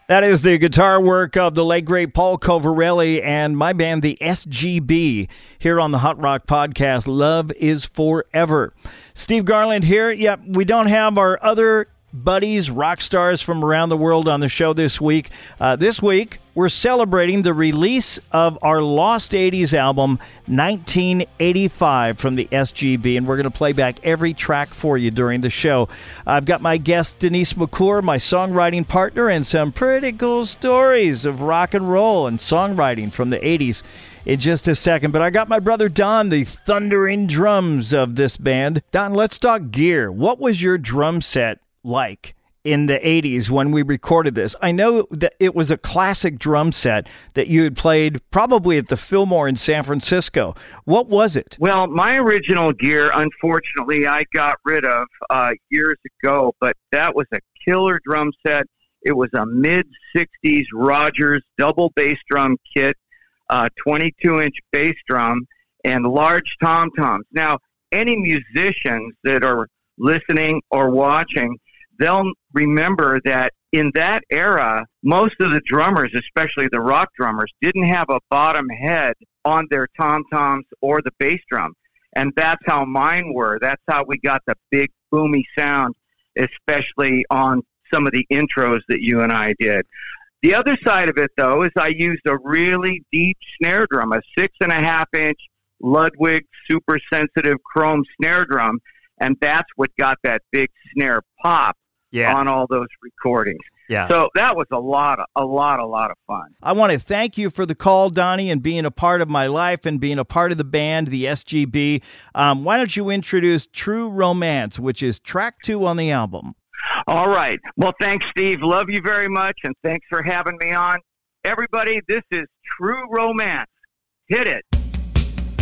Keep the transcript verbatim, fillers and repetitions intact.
That is the guitar work of the late, great Paul Covarelli and my band, the S G B, here on the Hot Rock Podcast, Love is Forever. Steve Garland here. Yep, we don't have our other buddies, rock stars from around the world on the show this week. Uh, this week, we're celebrating the release of our Lost eighties album, nineteen eighty-five, from the S G B, and we're going to play back every track for you during the show. I've got my guest, Denise McClure, my songwriting partner, and some pretty cool stories of rock and roll and songwriting from the eighties in just a second. But I got my brother Don, the thundering drums of this band. Don, let's talk gear. What was your drum set like in the eighties when we recorded this? I know that it was a classic drum set that you had played probably at the Fillmore in San Francisco. What was it? Well, my original gear, unfortunately, I got rid of uh, years ago, but that was a killer drum set. It was a mid-sixties Rogers double bass drum kit, uh, twenty-two inch bass drum, and large tom-toms. Now, any musicians that are listening or watching, they'll remember that in that era, most of the drummers, especially the rock drummers, didn't have a bottom head on their tom-toms or the bass drum. And that's how mine were. That's how we got the big boomy sound, especially on some of the intros that you and I did. The other side of it, though, is I used a really deep snare drum, a six and a half inch Ludwig super sensitive chrome snare drum. And that's what got that big snare pop yeah. on all those recordings. Yeah. So that was a lot, of, a lot, a lot of fun. I want to thank you for the call, Donnie, and being a part of my life and being a part of the band, the S G B. Um, why don't you introduce True Romance, which is track two on the album? All right. Well, thanks, Steve. Love you very much, and thanks for having me on. Everybody, this is True Romance. Hit it.